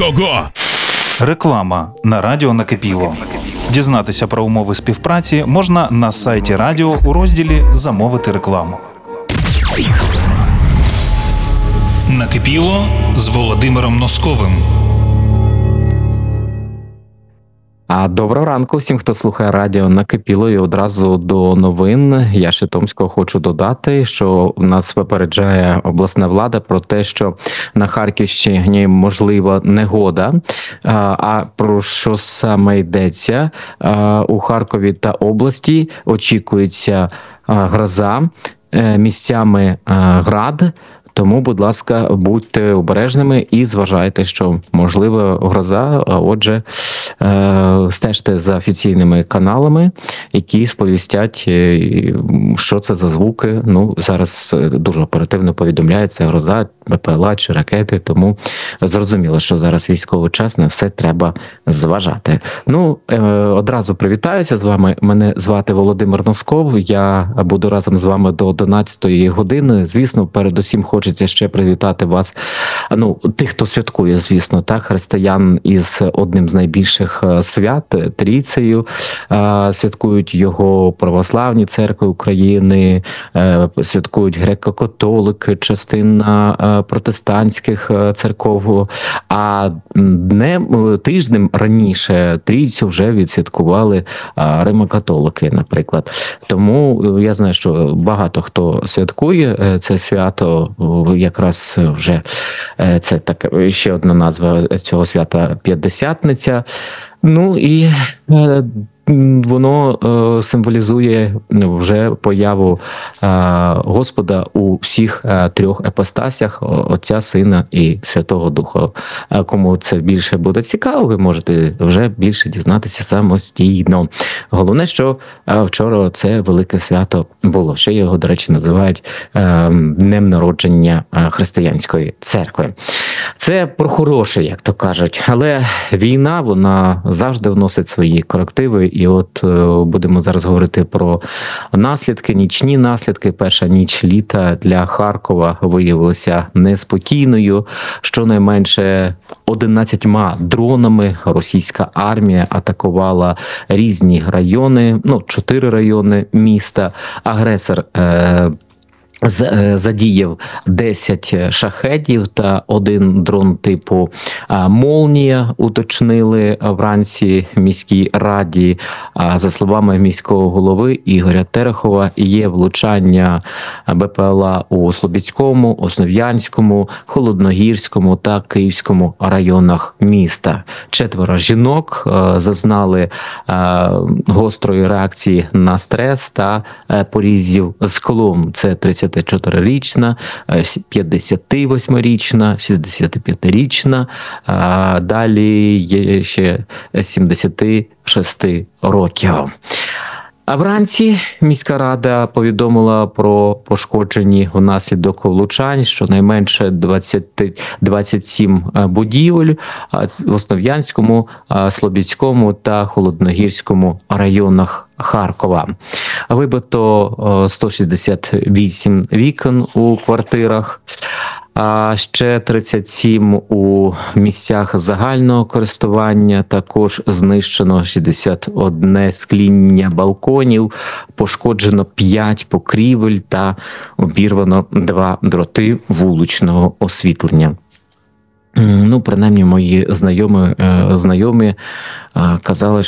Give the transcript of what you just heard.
Го-го! Реклама на радіо «Накипіло». Дізнатися про умови співпраці можна на сайті радіо у розділі «Замовити рекламу». Накипіло з Володимиром Носковим. Доброго ранку всім, хто слухає радіо «Накипіло», і одразу до новин. Я ще Томського хочу додати, що нас випереджає обласна влада про те, що на Харківщині можлива негода. А про що саме йдеться? У Харкові та області очікується гроза, місцями град. Тому, будь ласка, будьте обережними і зважайте, що можлива гроза, а отже, стежте за офіційними каналами, які сповістять, що це за звуки. Ну, зараз дуже оперативно повідомляється гроза, БПЛА чи ракети, тому зрозуміло, що зараз військовий час, на все треба зважати. Ну, одразу привітаюся з вами. Мене звати Володимир Носков, я буду разом з вами до 11-ї години. Звісно, передусім хочеться ще привітати вас, ну, тих, хто святкує, звісно, так, християн із одним з найбільших свят, Трійцею. Святкують його православні церкви України, святкують греко-католики, частина протестантських церков, а тижнем раніше Трійцю вже відсвяткували римо-католики, наприклад. Тому я знаю, що багато хто святкує це свято, якраз вже це так, ще одна назва цього свята – П'ятдесятниця. Ну і воно символізує вже появу Господа у всіх трьох епостасях – Отця, Сина і Святого Духа. Кому це більше буде цікаво, ви можете вже більше дізнатися самостійно. Головне, що вчора це велике свято було. Ще його, до речі, називають Днем народження християнської церкви. Це про хороше, як то кажуть. Але війна, вона завжди вносить свої корективи. І от будемо зараз говорити про наслідки, нічні наслідки. Перша ніч літа для Харкова виявилася неспокійною. Щонайменше 11 дронами російська армія атакувала різні райони, 4 райони міста. Агресор задіяв 10 шахедів та 1 дрон типу «Молнія», уточнили вранці в міській раді. За словами міського голови Ігоря Терехова, є влучання БПЛА у Слобідському, Основ'янському, Холодногірському та Київському районах міста. 4 жінок зазнали гострої реакції на стрес та порізів склом. Це 34-річна, 58-річна, 65-річна, далі є ще 76 років. А вранці міська рада повідомила про пошкоджені внаслідок влучань щонайменше 27 будівель в Основ'янському, Слобідському та Холодногірському районах Харкова. Вибито 168 вікон у квартирах, а ще 37 у місцях загального користування. Також знищено 61 скління балконів, пошкоджено 5 покрівель та обірвано 2 дроти вуличного освітлення. Ну, принаймні, мої знайомі казали,